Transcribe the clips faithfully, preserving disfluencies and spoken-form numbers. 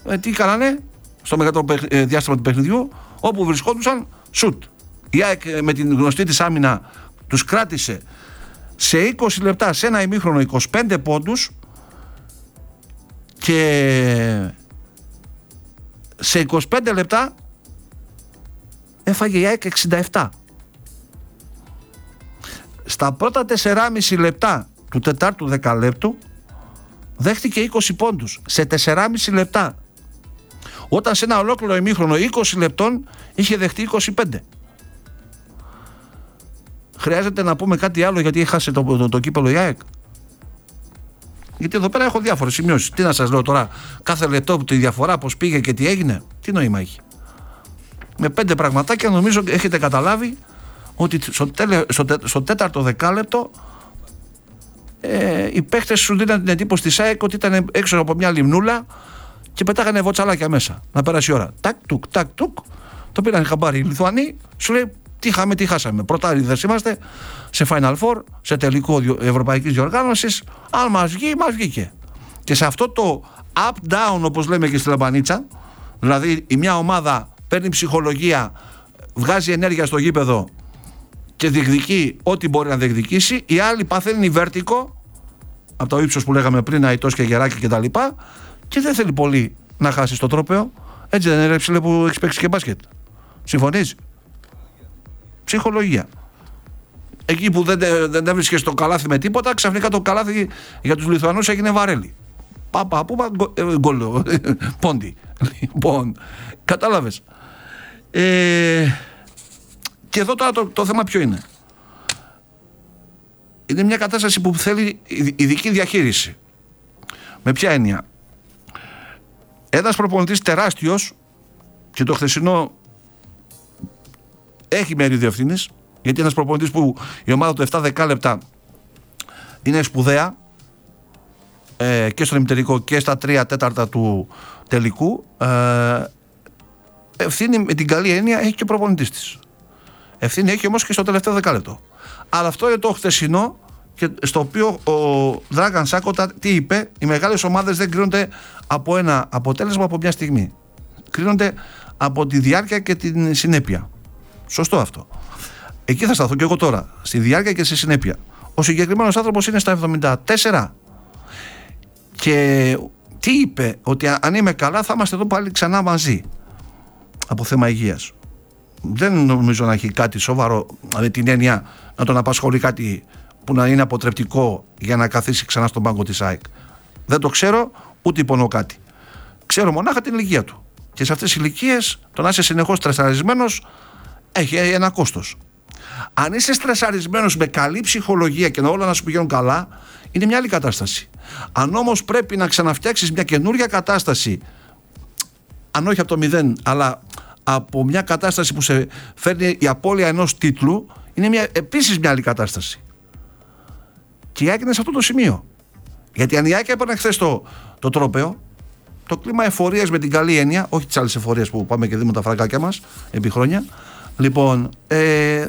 ε, τι κάνανε στο μεγαλύτερο ε, διάστημα του παιχνιδιού, όπου βρισκόντουσαν σουτ. Η ΑΕΚ με την γνωστή της άμυνα τους κράτησε σε είκοσι λεπτά, σε ένα ημίχρονο, είκοσι πέντε πόντους, και σε είκοσι πέντε λεπτά έφαγε η ΑΕΚ εξήντα επτά. Στα πρώτα τεσσεράμισι λεπτά του τετάρτου δεκαλέπτου δέχτηκε είκοσι πόντους σε τεσσεράμισι λεπτά, όταν σε ένα ολόκληρο ημίχρονο είκοσι λεπτών είχε δεχτεί είκοσι πέντε. Χρειάζεται να πούμε κάτι άλλο γιατί έχασε το, το, το, το κύπελλο η ΑΕΚ? Γιατί εδώ πέρα έχω διάφορες σημειώσεις. Τι να σας λέω τώρα, κάθε λεπτό τη διαφορά, πώς πήγε και τι έγινε, τι νόημα έχει? Με πέντε πραγματάκια νομίζω έχετε καταλάβει ότι στο, τέλε, στο, τέ, στο τέταρτο δεκάλεπτο ε, οι παίχτες σου δίναν την εντύπωση της ΑΕΚ ότι ήταν έξω από μια λιμνούλα και πετάγανε βοτσαλάκια μέσα να περάσει η ώρα. Τάκ τουκ, τάκ τουκ. Το πήραν χαμπάρι οι Λιθουανοί, σου λέει τι είχαμε, τι χάσαμε. Πρωτάριδες είμαστε σε Final Four, σε τελικό ευρωπαϊκής διοργάνωσης. Αν μας βγει, μας βγήκε. Και σε αυτό το up-down, όπως λέμε και στη Λαμπανίτσα, δηλαδή η μια ομάδα παίρνει ψυχολογία, βγάζει ενέργεια στο γήπεδο και διεκδικεί ό,τι μπορεί να διεκδικήσει, η άλλη παθαίνει βέρτικο από το ύψος που λέγαμε πριν, Αϊτός και Γεράκη κτλ. Και, και δεν θέλει πολύ να χάσει το τρόπαιο. Έτσι δεν είναι, ψηλέ, που έχει παίξει και μπάσκετ? Συμφωνείς? Ψυχολογία. Εκεί που δεν, δεν έβρισκες το καλάθι με τίποτα, ξαφνικά το καλάθι για τους Λιθουανούς έγινε βαρέλι. Πάπα, πού γκολ, πόντι. Λοιπόν, κατάλαβες. Ε, και εδώ τώρα το, το θέμα ποιο είναι? Είναι μια κατάσταση που θέλει ειδική διαχείριση. Με ποια έννοια? Ένας προπονητής τεράστιος, και το χθεσινό έχει μερίδιο ευθύνης, γιατί ένας προπονητής που η ομάδα του επτά δεκάλεπτα είναι σπουδαία ε, και στον ημιτελικό και στα τρία τέταρτα του τελικού, ε, ευθύνη με την καλή έννοια έχει και ο προπονητής της. Ευθύνη έχει όμως και στο τελευταίο δεκάλεπτο. Αλλά αυτό είναι το χθεσινό, και στο οποίο ο Δράγκαν Σάκοτα τι είπε? Οι μεγάλες ομάδες δεν κρίνονται από ένα αποτέλεσμα από μια στιγμή. Κρίνονται από τη διάρκεια και την συνέπεια. Σωστό αυτό. Εκεί θα σταθώ και εγώ τώρα. Στη διάρκεια και στη συνέπεια. Ο συγκεκριμένος άνθρωπος είναι στα εβδομήντα τέσσερα και τι είπε? Ότι αν είμαι καλά θα είμαστε εδώ πάλι ξανά μαζί. Από θέμα υγείας. Δεν νομίζω να έχει κάτι σοβαρό, δηλαδή την έννοια να τον απασχολεί κάτι που να είναι αποτρεπτικό για να καθίσει ξανά στον πάγκο της ΑΕΚ. Δεν το ξέρω, ούτε υπονοώ κάτι. Ξέρω μονάχα την ηλικία του. Και σε αυτές τις ηλικίες το να είσαι συνεχώς στρεσαρισμένος έχει ένα κόστος. Αν είσαι στρεσαρισμένος με καλή ψυχολογία και να όλα να σου πηγαίνουν καλά, είναι μια άλλη κατάσταση. Αν όμως πρέπει να ξαναφτιάξεις μια καινούρια κατάσταση, αν όχι από το μηδέν, αλλά από μια κατάσταση που σε φέρνει η απώλεια ενός τίτλου, είναι μια, επίσης μια άλλη κατάσταση. Και η ΑΕΚ είναι σε αυτό το σημείο. Γιατί αν η ΑΕΚ έπαιρνε χθες το, το τρόπαιο, το κλίμα εφορίας με την καλή έννοια, όχι τις άλλες εφορίες που πάμε και δίνουμε τα φραγκάκια μας επί χρόνια, λοιπόν, ε,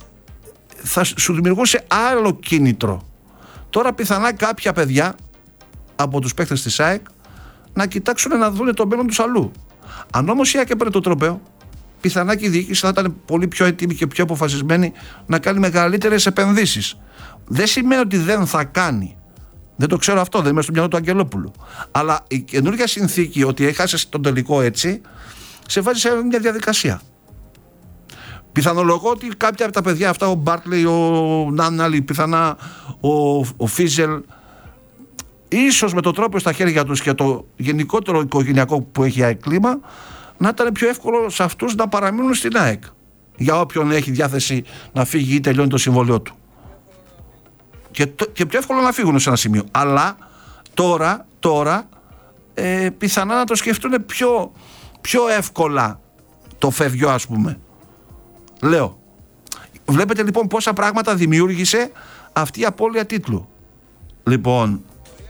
θα σου δημιουργούσε άλλο κίνητρο. Τώρα πιθανά κάποια παιδιά από τους παίκτες της ΑΕΚ να κοιτάξουν να δουν το μέλλον τους αλλού. Αν όμως η ΑΕΚ έπαιρνε το τρόπαιο, πιθανά και η διοίκηση θα ήταν πολύ πιο έτοιμη και πιο αποφασισμένη να κάνει μεγαλύτερες επενδύσεις. Δεν σημαίνει ότι δεν θα κάνει. Δεν το ξέρω αυτό, δεν είμαι στο μυαλό του Αγγελόπουλου. Αλλά η καινούργια συνθήκη, ότι έχασες τον τελικό έτσι, σε βάζει σε μια διαδικασία. Πιθανολογώ ότι κάποια από τα παιδιά αυτά, ο Μπάρτλεϊ, ο Νάναλι, πιθανά ο, ο Φίζελ, ίσως με το τρόπο στα χέρια τους και το γενικότερο οικογενειακό που έχει η ΑΕΚ κλίμα, να ήταν πιο εύκολο σε αυτούς να παραμείνουν στην ΑΕΚ. Για όποιον έχει διάθεση να φύγει ή τελειώνει το συμβόλαιό του. Και, το, και πιο εύκολο να φύγουν σε ένα σημείο. Αλλά τώρα, τώρα ε, πιθανά να το σκεφτούν πιο, πιο εύκολα το φεύγιο, ας πούμε. Λέω. Βλέπετε λοιπόν πόσα πράγματα δημιούργησε αυτή η απώλεια τίτλου. Λοιπόν,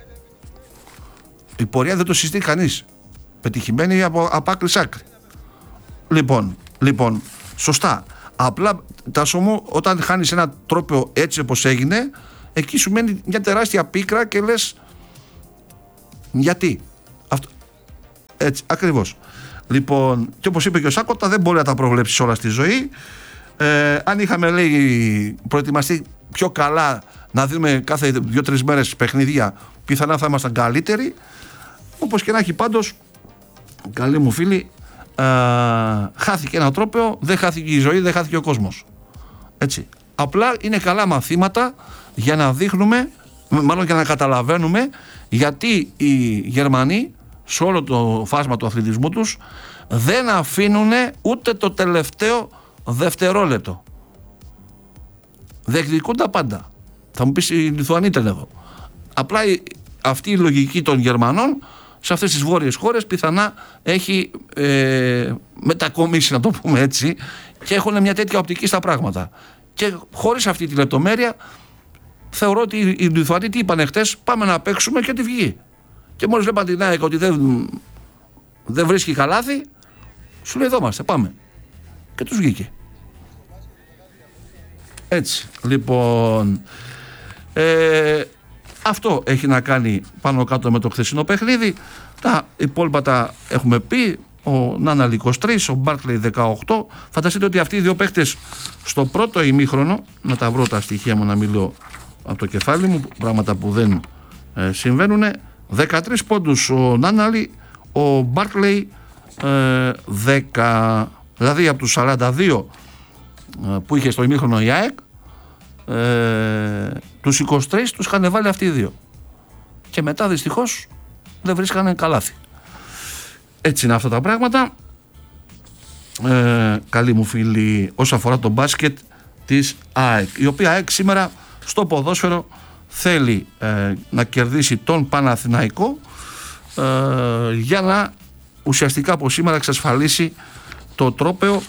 η πορεία δεν το συζητεί κανείς. Πετυχημένη από, από άκρη σ' άκρη. Λοιπόν, λοιπόν, σωστά. Απλά, Τάσο μου, όταν χάνεις ένα τρόπαιο έτσι όπως έγινε, εκεί σου μένει μια τεράστια πίκρα και λες γιατί. Αυτό, Έτσι, ακριβώς. Λοιπόν, και όπως είπε και ο Σάκοτα, δεν μπορεί να τα προβλέψεις όλα στη ζωή. Ε, αν είχαμε, λέει, προετοιμαστεί πιο καλά να δούμε κάθε δύο-τρεις μέρες παιχνίδια, πιθανά θα ήμασταν καλύτεροι. Όπως και να έχει, πάντως, καλοί μου φίλοι, ε, χάθηκε ένα τρόπαιο, δεν χάθηκε η ζωή, δεν χάθηκε ο κόσμος. Έτσι. Απλά είναι καλά μαθήματα για να δείχνουμε, μάλλον για να καταλαβαίνουμε γιατί οι Γερμανοί σε όλο το φάσμα του αθλητισμού τους δεν αφήνουν ούτε το τελευταίο δευτερόλεπτο. Διεκδικούν τα πάντα. Θα μου πεις, οι Λιθουανοί ήταν εδώ. Απλά η, αυτή η λογική των Γερμανών σε αυτές τις βόρειες χώρες πιθανά έχει ε, μετακομίσει, να το πούμε έτσι, και έχουν μια τέτοια οπτική στα πράγματα. Και χωρίς αυτή τη λεπτομέρεια θεωρώ ότι οι Λιθουανοί τι είπανε χτες, πάμε να παίξουμε και τη βγει. Και μόλις βλέπαν την ΑΕΚ ότι δεν, δεν βρίσκει καλάθι, σου λέει εδώ είμαστε, πάμε. Και τους βγήκε. Έτσι, λοιπόν, ε, αυτό έχει να κάνει πάνω κάτω με το χθεσινό παιχνίδι. Τα υπόλοιπα τα έχουμε πει. Ο Νάναλ είκοσι τρία, ο Μπάρκλεϊ δεκαοκτώ. Φανταστείτε ότι αυτοί οι δύο παίκτες στο πρώτο ημίχρονο, να τα βρω τα στοιχεία μου να μιλώ από το κεφάλι μου, πράγματα που δεν ε, συμβαίνουν, δεκατρείς πόντους ο Νάναλ, ο Μπάρκλεϊ ε, δέκα. Δηλαδή από τους σαράντα δύο ε, που είχε στο ημίχρονο η ΑΕΚ, ε, τους είκοσι τρία τους είχαν βάλει αυτοί οι δύο. Και μετά δυστυχώς δεν βρίσκανε καλάθι. Έτσι είναι αυτά τα πράγματα. Ε, καλή μου φίλη, όσον αφορά το μπάσκετ της ΑΕΚ, η οποία ΑΕΚ σήμερα στο ποδόσφαιρο θέλει ε, να κερδίσει τον Παναθηναϊκό ε, για να ουσιαστικά από σήμερα εξασφαλίσει το τρόπαιο,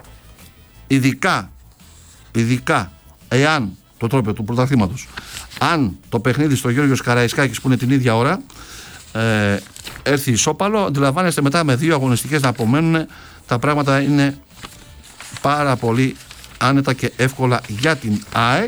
ειδικά, ειδικά εάν το τρόπαιο του πρωταθλήματος, αν το παιχνίδι στο Γιώργος Καραϊσκάκης που είναι την ίδια ώρα ε, έρθει ισόπαλο, αντιλαμβάνεστε μετά με δύο αγωνιστικές να απομένουν, τα πράγματα είναι πάρα πολύ άνετα και εύκολα για την ΑΕΚ,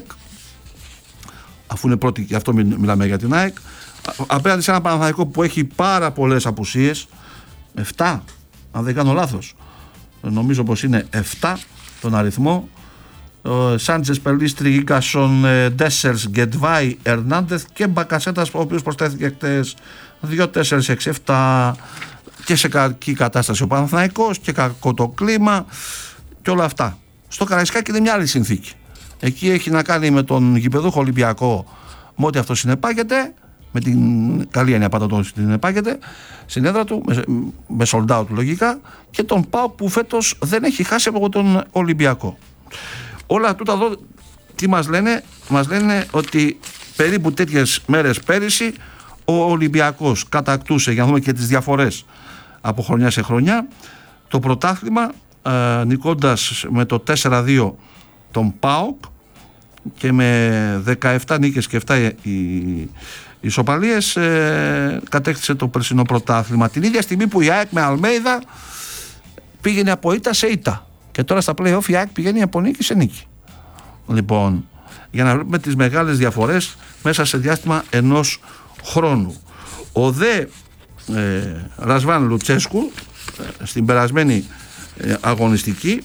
αφού είναι πρώτη, και αυτό μιλάμε για την ΑΕΚ, απέναντι σε ένα Παναθηναϊκό που έχει πάρα πολλές απουσίες, επτά αν δεν κάνω λάθος, νομίζω πως είναι επτά τον αριθμό, Σάντζες, Πελίστρι, Ίγκασον, Ντέσσερς, Γκετβάη, Ερνάντεθ και Μπακασέτας, ο οποίος προσθέθηκε χτες, δύο τέσσερα έξι επτά, και σε κακή κατάσταση ο Παναθηναϊκός και κακό το κλίμα και όλα αυτά. Στο Καραϊσκάκι είναι μια άλλη συνθήκη. Εκεί έχει να κάνει με τον γηπεδούχο Ολυμπιακό, με ό,τι αυτό συνεπάγεται, με την καλή έννοια πάντα το συνεπάγεται, στην έδρα του, με, με sold out λογικά, και τον ΠΑΟΚ που φέτος δεν έχει χάσει από τον Ολυμπιακό. Όλα τούτα εδώ τι μας λένε? Μας λένε ότι περίπου τέτοιες μέρες πέρυσι ο Ολυμπιακός κατακτούσε, για να δούμε και τις διαφορές από χρονιά σε χρονιά, το πρωτάθλημα, ε, νικώντας με το τέσσερα δύο τον ΠΑΟΚ και με δεκαεπτά νίκες και επτά οι ισοπαλίες ε, κατέκτησε το περσινό πρωτάθλημα. Την ίδια στιγμή που η ΑΕΚ με Αλμέιδα πήγαινε από ήττα σε ήττα. Και τώρα στα play-off η ΑΕΚ πηγαίνει από νίκη σε νίκη. Λοιπόν, για να βλέπουμε τις μεγάλες διαφορές μέσα σε διάστημα ενός χρόνου. Ο δε ε, Ρασβάν Λουτσέσκου ε, στην περασμένη ε, αγωνιστική,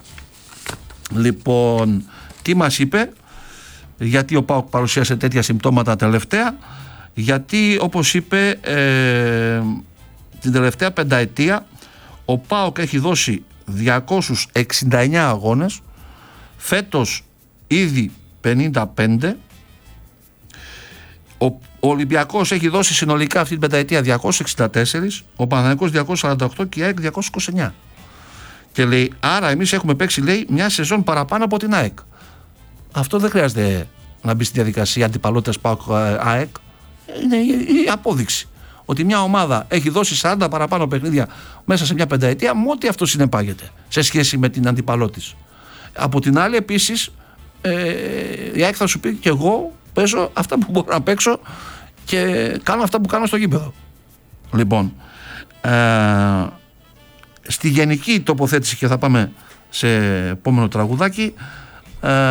λοιπόν, τι μας είπε, γιατί ο ΠΑΟΚ παρουσίασε τέτοια συμπτώματα τελευταία? Γιατί όπως είπε ε, την τελευταία πενταετία ο ΠΑΟΚ έχει δώσει διακόσιους εξήντα εννέα αγώνες, φέτος ήδη πενήντα πέντε. Ο, ο Ολυμπιακός έχει δώσει συνολικά αυτή την πενταετία διακόσιους εξήντα τέσσερα, ο Παναθηναϊκός διακόσιους σαράντα οκτώ και η ΑΕΚ διακόσιους είκοσι εννέα. Και λέει, άρα εμείς έχουμε παίξει, λέει, μια σεζόν παραπάνω από την ΑΕΚ. Αυτό δεν χρειάζεται να μπει στη διαδικασία αντιπαλότητας ΠΑΟΚ-ΑΕΚ. Είναι η απόδειξη ότι μια ομάδα έχει δώσει σαράντα παραπάνω παιχνίδια μέσα σε μια πενταετία, με ό,τι αυτό συνεπάγεται σε σχέση με την αντιπαλώτης. Από την άλλη, επίσης, ε, η ΑΕΚ θα σου πει και εγώ παίζω αυτά που μπορώ να παίξω και κάνω αυτά που κάνω στο γήπεδο. Λοιπόν, ε, στη γενική τοποθέτηση, και θα πάμε σε επόμενο τραγουδάκι, ε,